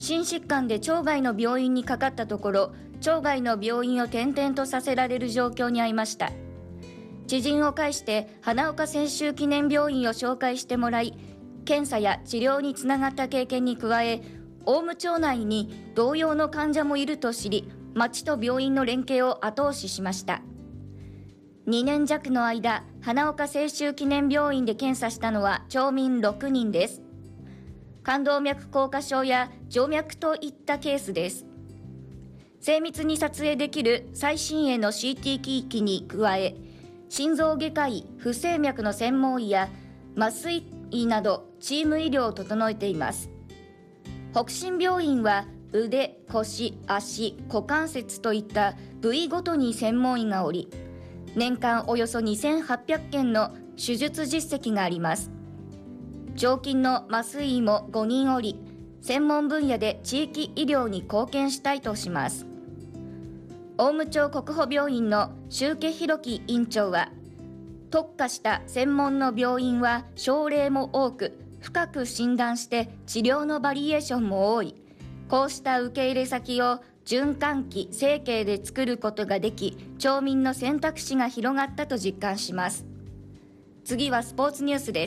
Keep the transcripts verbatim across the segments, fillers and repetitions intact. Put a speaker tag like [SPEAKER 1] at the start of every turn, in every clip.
[SPEAKER 1] 心疾患で町外の病院にかかったところ、町外の病院を転々とさせられる状況に遭いました。知人を介して花岡千秋記念病院を紹介してもらい、検査や治療につながった経験に加え、大務町内に同様の患者もいると知り、町と病院の連携を後押ししました。にねん弱の間、花岡清舟記念病院で検査したのは町民ろくにんです。冠動脈硬化症や静脈といったケースです。精密に撮影できる最新鋭の シーティー 機器に加え、心臓外科医、不整脈の専門医や麻酔医などチーム医療を整えています。北進病院は腕、腰、足、股関節といった部位ごとに専門医がおり、年間およそにせんはっぴゃくけんの手術実績があります。常勤の麻酔医もごにんおり、専門分野で地域医療に貢献したいとします。大務町国保病院の周家弘樹院長は、特化した専門の病院は症例も多く、深く診断して治療のバリエーションも多い。こうした受け入れ先を循環器、生計で作ることができ、町民の選択肢が広がったと実感します。次はスポーツニュースです。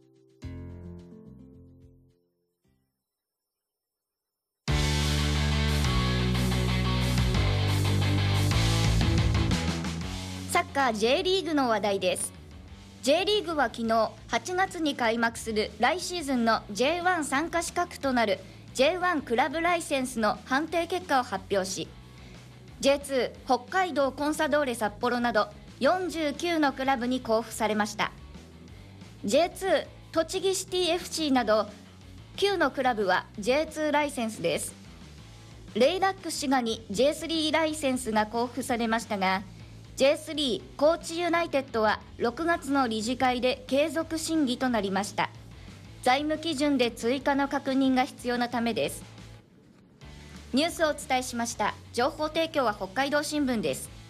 [SPEAKER 1] サッカー J リーグの話題です。J リーグは昨日はちがつに開幕する来シーズンの ジェイワン 参加資格となる ジェイワン クラブライセンスの判定結果を発表し、 ジェイツー 北海道コンサドーレ札幌などよんじゅうきゅうのクラブに交付されました。 ジェイツー 栃木シティ エフシー などきゅうのクラブは ジェイツー ライセンスです。レイラック滋賀に ジェイスリー ライセンスが交付されましたが、ジェイスリー 高知ユナイテッドはろくがつの理事会で継続審議となりました。財務基準で追加の確認が必要なためです。ニュースをお伝えしました。情報提供は北海道新聞です。